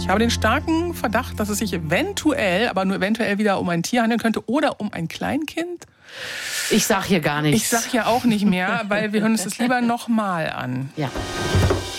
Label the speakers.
Speaker 1: Ich habe den starken Verdacht, dass es sich eventuell, aber nur eventuell wieder um ein Tier handeln könnte oder um ein Kleinkind.
Speaker 2: Ich sag hier gar nichts.
Speaker 1: Ich sag hier auch nicht mehr, weil wir hören uns das lieber nochmal an.
Speaker 2: Ja.